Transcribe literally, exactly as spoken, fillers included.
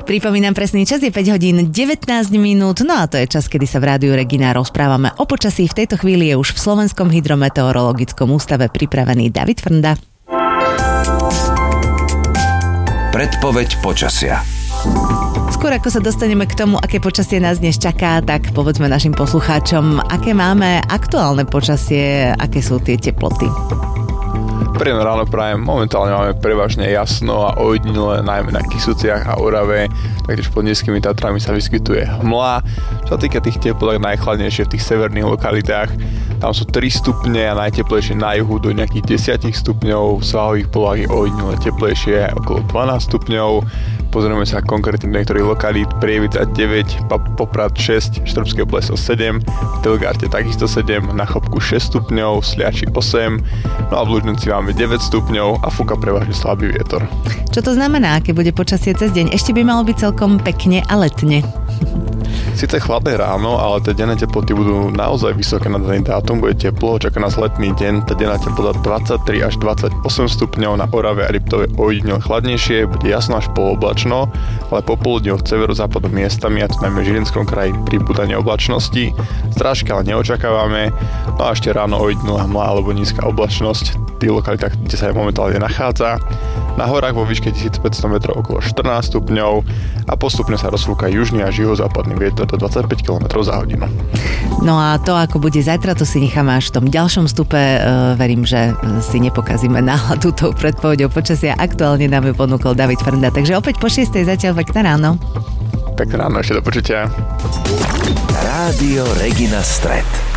Pripomínam, presný čas je päť hodín devätnásť minút, no a to je čas, kedy sa v Rádiu Regina rozprávame o počasí. V tejto chvíli je už v Slovenskom hydrometeorologickom ústave pripravený David Frnda. Predpoveď počasia. Skôr ako sa dostaneme k tomu, aké počasie nás dnes čaká, tak povedzme našim poslucháčom, aké máme aktuálne počasie, aké sú tie teploty. Príjemné ráno prajem. Momentálne máme prevažne jasno a ojedinele, najmä na Kysuciach a Orave. Taktiež pod nízkymi Tatrami sa vyskytuje hmla. Čo sa týka tých teplot, najchladnejšie v tých severných lokalitách. Tam sú tri stupne a najteplejšie na juhu do nejakých desať stupňov. V svahových polohách je ojedinele teplejšie okolo dvanásť stupňov. Pozrieme sa konkrétne do niektorých lokalít. Prievidza deväť, Poprad šesť, Štrbské Pleso sedem, v Telgarte takisto sedem, na Chopku šesť stupňov, v Sliači osem, no a v Lužnici máme deväť stupňov a fúka prevažne slabý vietor. Čo to znamená, aké bude počasie cez deň? Ešte by malo byť celkom pekne a letne. Síce chladné ráno, ale tie denné teploty budú naozaj vysoké na daný dátum, bude teplo, čaká nás letný deň, tá denná teplota dvadsaťtri až dvadsaťosem stupňov, na Orave a Liptove ojedinele chladnejšie, bude jasno až poloblačno, ale popoludne od severozápadu miestami, a to najmä v Žilinskom kraji, pribúdanie oblačnosti, strážky ale neočakávame, no a ešte ráno ojedinele hmla alebo nízka oblačnosť v tých lokalitách, kde sa momentálne nachádza. Na horách vo výške tisícpäťsto metrov okolo štrnásť stupňov a postupne sa rozfúka južný a juhozápadný vietor do dvadsaťpäť kilometrov za hodinu. No a to, ako bude zajtra, to si necháme až v tom ďalšom stupe. E, verím, že si nepokazíme náladu tou predpovedou počasia. Aktuálne nám ju ponúkol David Frnda. Takže opäť po šiestej zatiaľ pekné ráno. Pekné ráno, ešte do počutia. Rádio Regina Stret.